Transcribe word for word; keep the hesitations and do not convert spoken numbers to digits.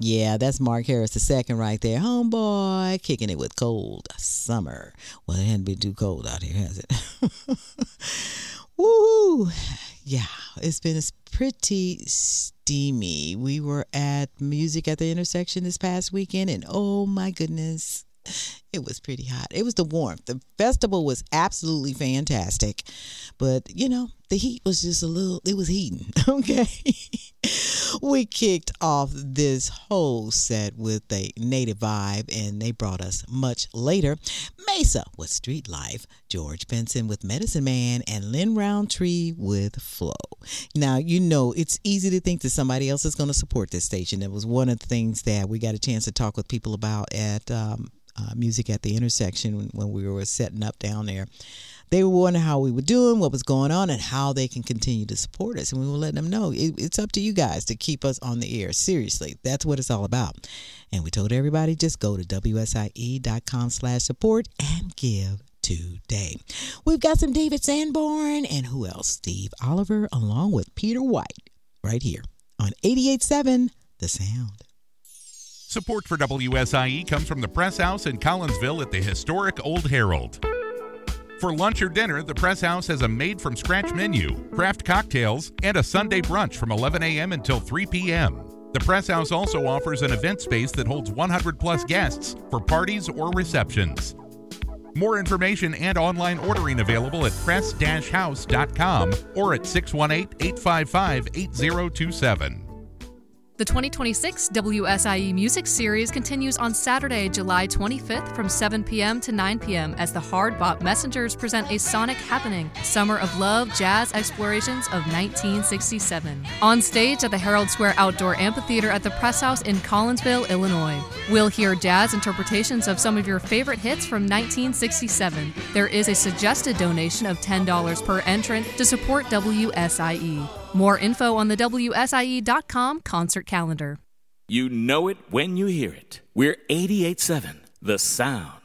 Yeah, that's Mark Harris the second right there. Homeboy, kicking it with cold summer. Well, it hasn't been too cold out here, has it? Woo! Yeah, it's been pretty steamy. We were at Music at the Intersection this past weekend, and oh my goodness, it was pretty hot. It was the warmth. The festival was absolutely fantastic, but you know, the heat was just a little, it was heating, okay? We kicked off this whole set with a native vibe, and they brought us much later Mesa with Street Life, George Benson with Medicine Man, and Lynn Roundtree with Flow. Now, you know, it's easy to think that somebody else is going to support this station. That was one of the things that we got a chance to talk with people about at um, uh, Music at the Intersection when we were setting up down there. They were wondering how we were doing, what was going on, and how they can continue to support us. And we were letting them know it, it's up to you guys to keep us on the air. Seriously, that's what it's all about. And we told everybody just go to W S I E dot com slash support and give today. We've got some David Sanborn and who else? Steve Oliver along with Peter White right here on eighty-eight point seven The Sound. Support for W S I E comes from the Press House in Collinsville at the historic Old Herald. For lunch or dinner, the Press House has a made-from-scratch menu, craft cocktails, and a Sunday brunch from eleven a.m. until three p.m. The Press House also offers an event space that holds one hundred plus guests for parties or receptions. More information and online ordering available at press dash house dot com or at six one eight, eight five five, eight zero two seven. The twenty twenty-six W S I E Music Series continues on Saturday, July twenty-fifth from seven p.m. to nine p.m. as the Hard Bop Messengers present a sonic happening, Summer of Love Jazz Explorations of nineteen sixty-seven. On stage at the Herald Square Outdoor Amphitheater at the Press House in Collinsville, Illinois. We'll hear jazz interpretations of some of your favorite hits from nineteen sixty-seven. There is a suggested donation of ten dollars per entrant to support W S I E. More info on the W S I E dot com concert calendar. You know it when you hear it. We're eighty-eight point seven, The Sound.